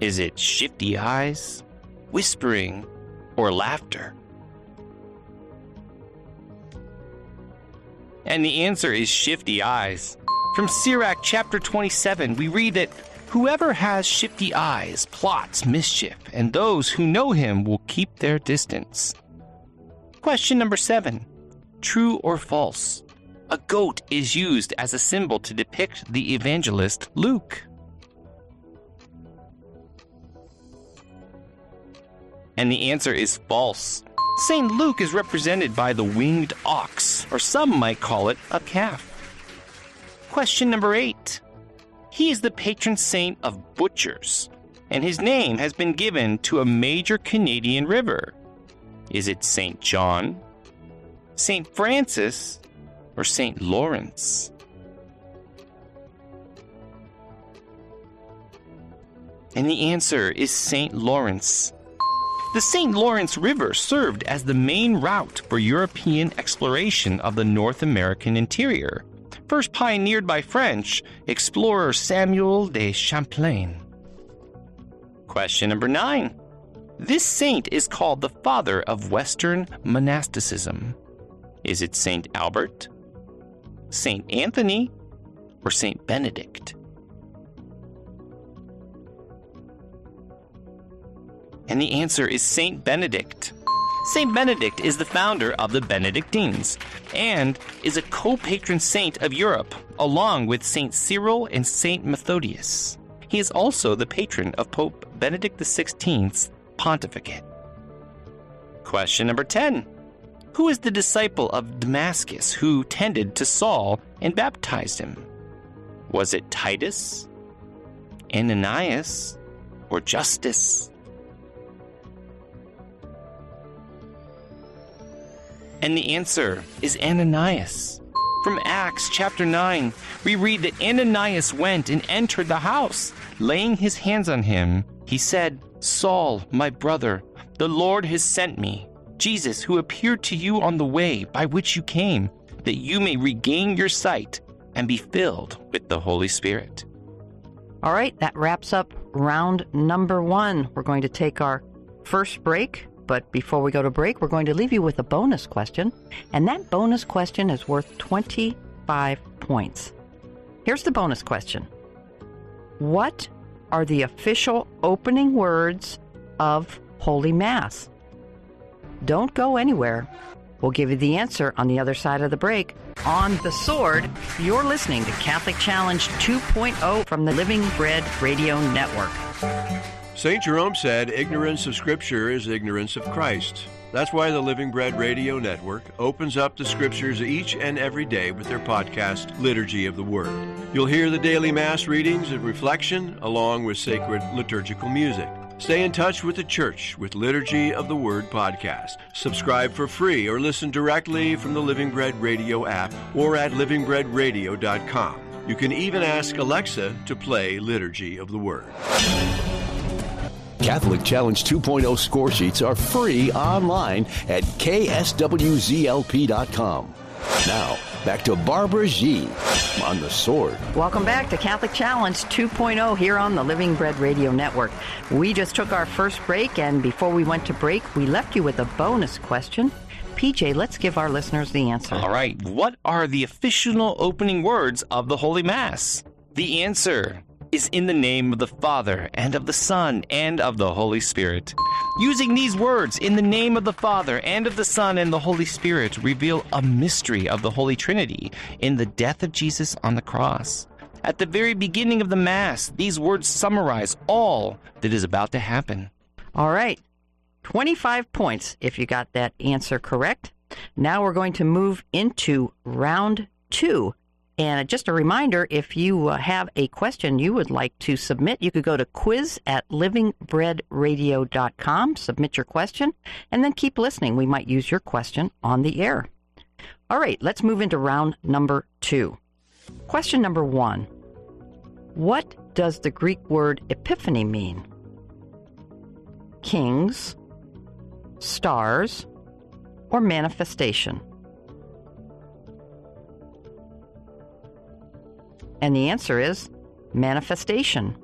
Is it shifty eyes, whispering, or laughter? And the answer is shifty eyes. From Sirach chapter 27, we read that whoever has shifty eyes plots mischief, and those who know him will keep their distance. Question number 7. True or false? A goat is used as a symbol to depict the evangelist Luke. And the answer is false. St. Luke is represented by the winged ox, or some might call it a calf. Question number 8. He is the patron saint of butchers, and his name has been given to a major Canadian river. Is it St. John, St. Francis, or St. Lawrence? And the answer is St. Lawrence. The St. Lawrence River served as the main route for European exploration of the North American interior, first pioneered by French explorer Samuel de Champlain. Question number 9. This saint is called the father of Western monasticism. Is it St. Albert, St. Anthony, or St. Benedict? And the answer is St. Benedict. St. Benedict is the founder of the Benedictines and is a co-patron saint of Europe, along with St. Cyril and St. Methodius. He is also the patron of Pope Benedict XVI's pontificate. Question number 10. Who is the disciple of Damascus who tended to Saul and baptized him? Was it Titus, Ananias, or Justus? And the answer is Ananias. From Acts chapter 9, we read that Ananias went and entered the house. Laying his hands on him, he said, Saul, my brother, the Lord has sent me, Jesus, who appeared to you on the way by which you came, that you may regain your sight and be filled with the Holy Spirit. All right, that wraps up round number 1. We're going to take our first break. But before we go to break, we're going to leave you with a bonus question, and that bonus question is worth 25 points. Here's the bonus question. What are the official opening words of Holy Mass? Don't go anywhere. We'll give you the answer on the other side of the break. On The Sword, you're listening to Catholic Challenge 2.0 from the Living Bread Radio Network. St. Jerome said, ignorance of Scripture is ignorance of Christ. That's why the Living Bread Radio Network opens up the Scriptures each and every day with their podcast, Liturgy of the Word. You'll hear the daily Mass readings and reflection, along with sacred liturgical music. Stay in touch with the Church with Liturgy of the Word podcast. Subscribe for free or listen directly from the Living Bread Radio app or at livingbreadradio.com. You can even ask Alexa to play Liturgy of the Word. Catholic Challenge 2.0 score sheets are free online at kswzlp.com. Now, back to Barbara G. on The Sword. Welcome back to Catholic Challenge 2.0 here on the Living Bread Radio Network. We just took our first break, and before we went to break, we left you with a bonus question. PJ, let's give our listeners the answer. All right. What are the official opening words of the Holy Mass? The answer is in the name of the Father, and of the Son, and of the Holy Spirit. Using these words, in the name of the Father, and of the Son, and the Holy Spirit, reveal a mystery of the Holy Trinity in the death of Jesus on the cross. At the very beginning of the Mass, these words summarize all that is about to happen. All right. 25 points if you got that answer correct. Now we're going to move into round 2. And just a reminder, if you have a question you would like to submit, you could go to quiz@livingbreadradio.com, submit your question, and then keep listening. We might use your question on the air. All right, let's move into round number 2. Question number 1. What does the Greek word epiphany mean? Kings, stars, or manifestation? And the answer is manifestation.